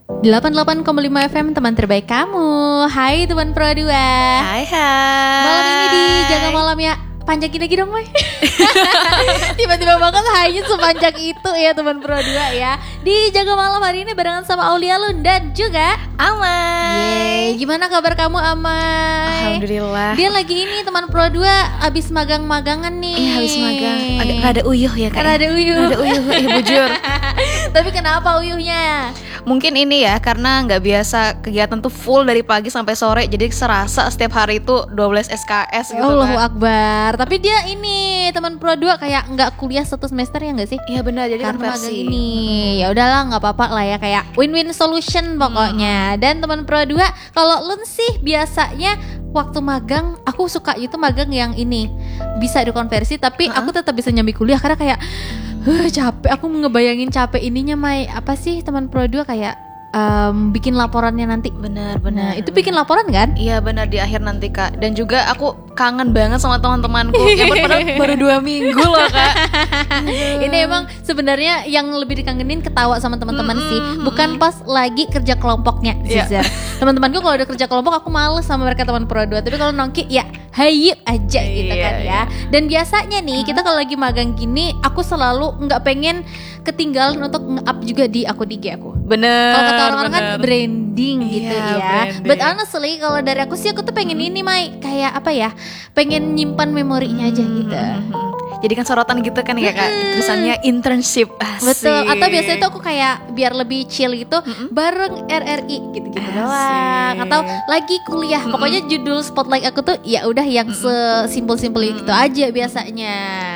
88,5 FM teman terbaik kamu. Hai teman Pro 2. Hai. Malam ini di Jaga Malam ya. Panjangin lagi dong, Mai. Tiba-tiba banget hanya sepanjang itu ya teman Pro 2 ya. Di Jaga Malam hari ini barengan sama Aulia Lun dan juga Amai. Yeay, gimana kabar kamu Amai? Alhamdulillah. Dia lagi ini teman Pro 2 abis magang-magangan nih. Iya, habis magang. Agak rada uyuh ya Kak. Rada uyuh. Bujur. Tapi kenapa uyuhnya? Mungkin ini ya karena nggak biasa kegiatan tuh full dari pagi sampai sore, jadi serasa setiap hari itu 12 SKS gitu Allahu kan. Akbar. Tapi dia ini teman Pro 2 kayak nggak kuliah 1 semester ya nggak sih? Iya benar, jadi Karena magang konversi. ini. Ya udahlah nggak apa-apa lah ya, kayak win-win solution pokoknya. Dan teman Pro 2 kalau Lun sih biasanya waktu magang aku suka itu magang yang ini bisa dikonversi tapi aku tetap bisa nyambi kuliah karena kayak capek. Aku ngebayangin capek ininya Mai. Apa sih teman Pro 2 kayak bikin laporannya nanti. Benar. Nah, itu bikin laporan kan? Iya benar, di akhir nanti Kak. Dan juga aku kangen banget sama teman-temanku yang padahal baru 2 minggu loh Kak. Ini emang sebenarnya yang lebih dikangenin ketawa sama teman-teman sih, bukan pas lagi kerja kelompoknya, Zizar. Teman-temanku kalau udah kerja kelompok aku males sama mereka teman Pro 2. Tapi kalau nongki ya hayip aja gitu kan ya. Dan biasanya nih kita kalau lagi magang gini, aku selalu nggak pengen ketinggalan untuk nge-up juga di akun IG aku. Bener. Kalau kata orang-orang kan branding gitu Iya, ya. branding. But honestly kalau dari aku sih aku tuh pengen ini Mai, kayak apa ya? Pengen nyimpan memorinya aja gitu. Jadi kan sorotan gitu kan ya Kak. Tulisannya internship. Asik. Betul. Atau biasanya tuh aku kayak biar lebih chill gitu bareng RRI gitu-gitu doang. Atau lagi kuliah. Pokoknya judul spotlight aku tuh ya udah yang sesimpel-simpel itu aja biasanya.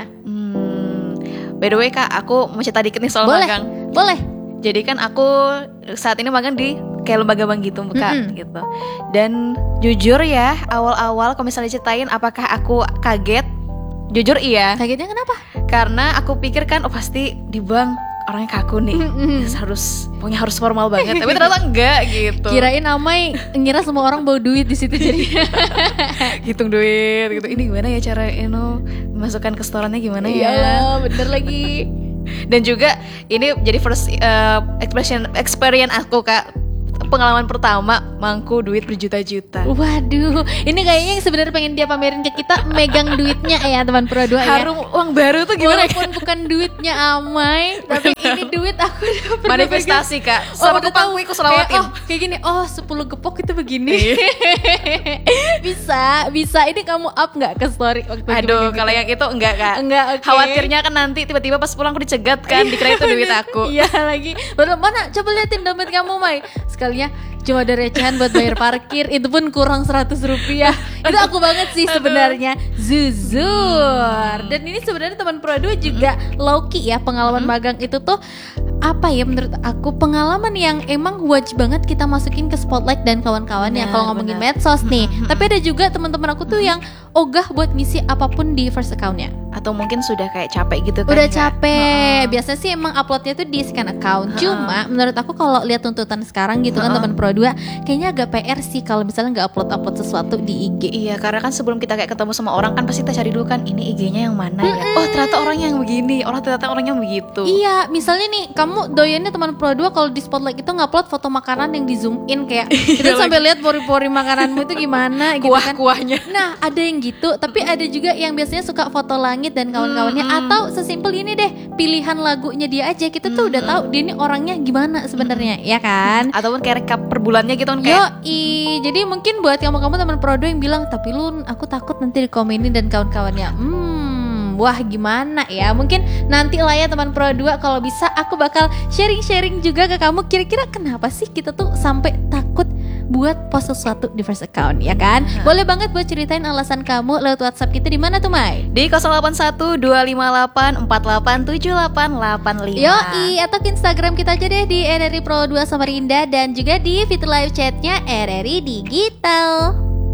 By the way Kak, aku mau cerita dikit nih soal magang. Boleh. Jadi kan aku saat ini magang di kayak lembaga bank gitu Kak gitu. Dan jujur ya, awal-awal kalau misalnya ceritain apakah aku kaget? Jujur iya. Kagetnya kenapa? Karena aku pikir kan pasti di bank orangnya kaku nih. Pokoknya harus formal banget. Tapi ternyata enggak gitu. Kirain Amai ngira semua orang bawa duit di situ jadi. Hitung duit gitu. Ini gimana ya cara memasukkan ke setorannya gimana ya? Iyalah, bener lagi. Dan juga ini jadi first experience aku Kak. Pengalaman pertama mangku duit berjuta-juta. Waduh, ini kayaknya yang sebenarnya pengen dia pamerin ke kita megang duitnya ya teman Pro 2 ya. Harum uang baru tuh gimana? Walaupun bukan duitnya Amai, tapi ini duit aku dapat Manifestasi Kak. Sama udah tahu aku selawatin. kayak gini. 10 gepok itu begini. bisa. Ini kamu up nggak ke story waktu Aduh, itu? kalau yang itu enggak Kak. Enggak, oke. Khawatirnya kan nanti tiba-tiba pas pulang aku dicegat kan, dikira itu duit aku. Iya lagi. Baru mana? Coba liatin dompet kamu, Mai. Sekalinya cuma ada recehan buat bayar parkir, itu pun kurang 100 rupiah. Itu aku banget sih sebenarnya. Zuzur. Dan ini sebenarnya teman Pro 2 juga low-key ya, pengalaman magang itu tuh apa ya, menurut aku pengalaman yang emang wajib banget kita masukin ke spotlight dan kawan-kawannya kalau ngomongin medsos nih. Tapi ada juga teman-teman aku tuh yang ogah buat ngisi apapun di first account-nya. Atau mungkin sudah kayak capek gitu kan. Udah capek. Biasanya sih emang uploadnya tuh di scan account. Cuma menurut aku kalau lihat tuntutan sekarang gitu kan teman Pro 2, kayaknya agak PR sih kalau misalnya nggak upload sesuatu di IG. Iya, karena kan sebelum kita kayak ketemu sama orang kan pasti kita cari dulu kan, ini IG-nya yang mana ya. Oh, ternyata orangnya yang begini. Ternyata orangnya begitu. Iya, misalnya nih kamu doyannya teman Pro 2 kalau di spotlight itu ngupload foto makanan yang di zoom in kayak kita sampai lihat pori-pori makananmu itu gimana gitu kan. Kuah-kuahnya. Nah, ada yang gitu, tapi ada juga yang biasanya suka foto langit dan kawan-kawannya atau sesimpel ini deh, pilihan lagunya dia aja. Kita tuh udah tahu dia ini orangnya gimana sebenarnya, ya kan? Ataupun kayak rekap per bulannya gitu kan kayak. Yoi, jadi mungkin buat kamu-kamu teman Pro 2 yang bilang, tapi Lun, aku takut nanti dikomenin dan kawan-kawannya. Wah gimana ya, mungkin nanti lah ya teman Pro 2, kalau bisa aku bakal sharing-sharing juga ke kamu. Kira-kira kenapa sih kita tuh sampai takut buat post sesuatu di first account, ya kan? Boleh banget buat ceritain alasan kamu lewat WhatsApp kita di mana tuh, Mai? Di 081258487885. Yoi, atau ke Instagram kita aja deh di RRI Pro 2 Samarinda dan juga di fitur live chatnya RRI Digital.